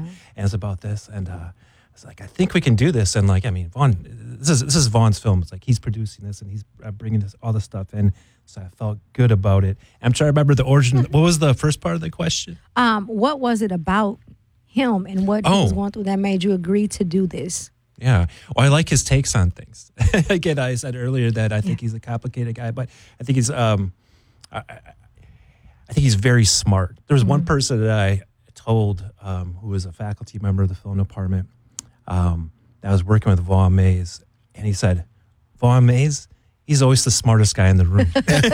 and it's about this. And it's like, I think we can do this. And like, I mean, Vaughn, this is Vaughn's film. It's like he's producing this and he's bringing all this stuff in. So I felt good about it. I'm trying to remember the origin. What was the first part of the question? What was it about him and what he was going through that made you agree to do this? Yeah. Well, I like his takes on things. Again, I said earlier that I think he's a complicated guy, but I think he's I think he's very smart. There was one person that I told who was a faculty member of the film department that was working with Vaughn Mays, and he said, Vaughn Mays, he's always the smartest guy in the room.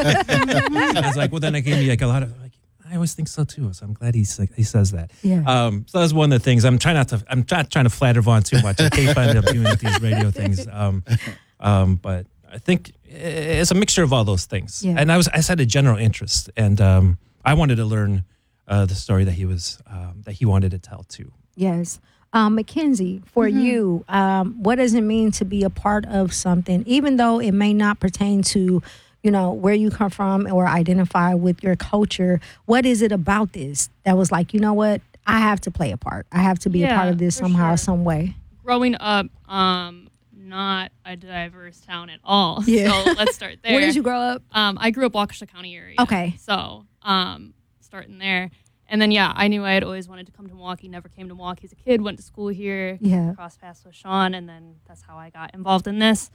I was like, well, then it gave me like a lot of, like, I always think so too. So I'm glad he says that. Yeah. So that's one of the things. I'm not trying to flatter Vaughn too much. I keep ending up doing these radio things. But I think it's a mixture of all those things. Yeah. And I had a general interest, and I wanted to learn the story that he wanted to tell too. Yes. Mackenzie, for you, what does it mean to be a part of something, even though it may not pertain to, where you come from or identify with your culture? What is it about this that was like, you know what, I have to play a part. I have to be a part of this somehow, some way. Growing up, not a diverse town at all. Yeah. So let's start there. Where did you grow up? I grew up Waukesha County area. Okay. So starting there. And then, I knew I had always wanted to come to Milwaukee, never came to Milwaukee as a kid, went to school here, crossed paths with Sean, and then that's how I got involved in this.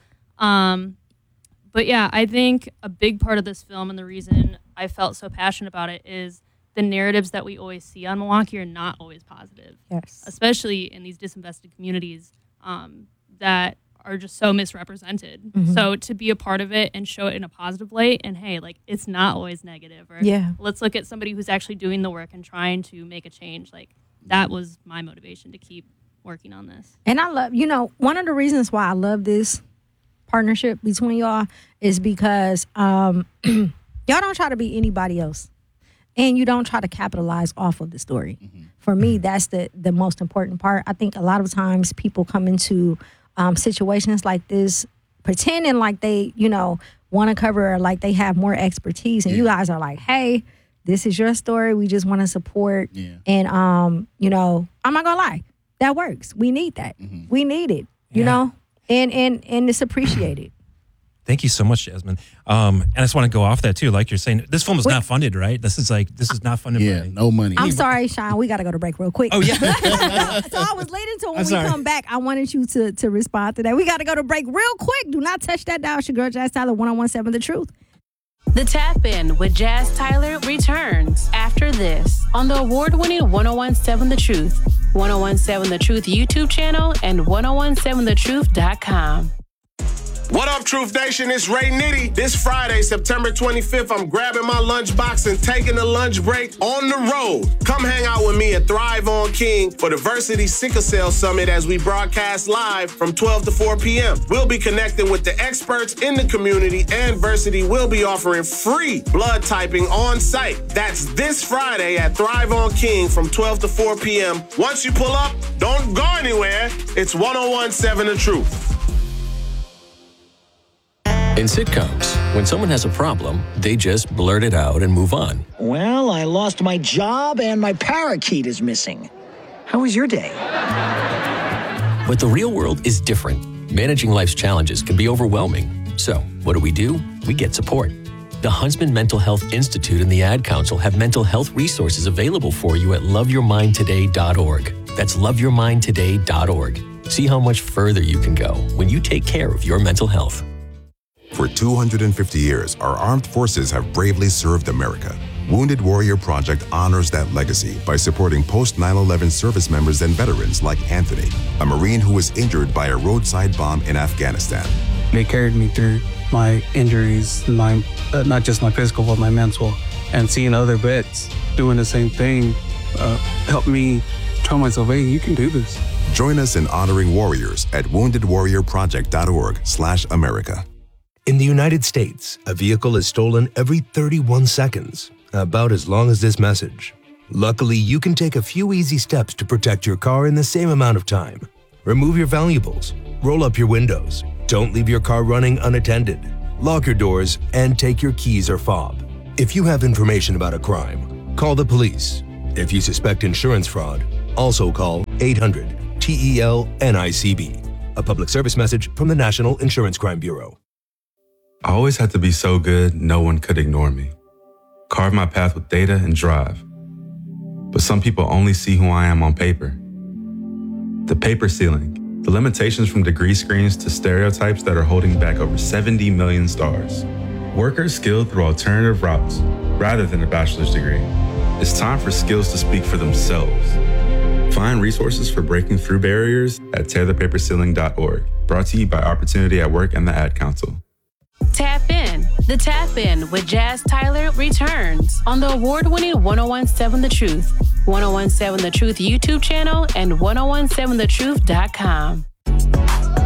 But I think a big part of this film and the reason I felt so passionate about it is the narratives that we always see on Milwaukee are not always positive. Yes. Especially in these disinvested communities that are just so misrepresented. So to be a part of it and show it in a positive light, and hey, like, it's not always negative, or let's look at somebody who's actually doing the work and trying to make a change. Like, that was my motivation to keep working on this. And I love, one of the reasons why I love this partnership between y'all is because y'all don't try to be anybody else, and you don't try to capitalize off of the story. For me, that's the most important part. I think a lot of times people come into situations like this pretending like they, want to cover, or like they have more expertise, and you guys are like, hey, this is your story. We just want to support. And, I'm not going to lie. That works. We need that. We need it, you know, and it's appreciated. Thank you so much, Jasmine. And I just want to go off that too. Like you're saying, this film is not funded, right? This is not funded. Yeah, no money. I'm sorry, Sean. We got to go to break real quick. Oh, yeah. So I was leading to when we come back, I wanted you to respond to that. We got to go to break real quick. Do not touch that dial. It's your girl, Jazz Tyler, 1017 The Truth. The Tap In with Jazz Tyler returns after this on the award-winning 1017 The Truth, 1017 The Truth YouTube channel, and 1017thetruth.com. What up, Truth Nation? It's Ray Nitty. This Friday, September 25th, I'm grabbing my lunchbox and taking a lunch break on the road. Come hang out with me at Thrive on King for the Versity Sickle Cell Summit as we broadcast live from 12 to 4 p.m. We'll be connecting with the experts in the community, and Versity will be offering free blood typing on site. That's this Friday at Thrive on King from 12 to 4 p.m. Once you pull up, don't go anywhere. It's 1017 The Truth. In sitcoms, when someone has a problem, they just blurt it out and move on. Well, I lost my job and my parakeet is missing. How was your day? But the real world is different. Managing life's challenges can be overwhelming. So, what do? We get support. The Huntsman Mental Health Institute and the Ad Council have mental health resources available for you at loveyourmindtoday.org. That's loveyourmindtoday.org. See how much further you can go when you take care of your mental health. For 250 years, our armed forces have bravely served America. Wounded Warrior Project honors that legacy by supporting post-9/11 service members and veterans like Anthony, a Marine who was injured by a roadside bomb in Afghanistan. They carried me through my injuries, not just my physical, but my mental. And seeing other vets doing the same thing helped me tell myself, hey, you can do this. Join us in honoring warriors at woundedwarriorproject.org/America. In the United States, a vehicle is stolen every 31 seconds, about as long as this message. Luckily, you can take a few easy steps to protect your car in the same amount of time. Remove your valuables, roll up your windows, don't leave your car running unattended, lock your doors, and take your keys or fob. If you have information about a crime, call the police. If you suspect insurance fraud, Also call 800-TEL-NICB. A public service message from the National Insurance Crime Bureau. I always had to be so good, no one could ignore me. Carve my path with data and drive. But some people only see who I am on paper. The paper ceiling, the limitations from degree screens to stereotypes that are holding back over 70 million stars. Workers skilled through alternative routes rather than a bachelor's degree. It's time for skills to speak for themselves. Find resources for breaking through barriers at tearthepaperceiling.org. Brought to you by Opportunity at Work and the Ad Council. Tap In. The Tap In with Jazz Tyler returns on the award-winning 1017 The Truth, 1017 The Truth YouTube channel, and 1017thetruth.com.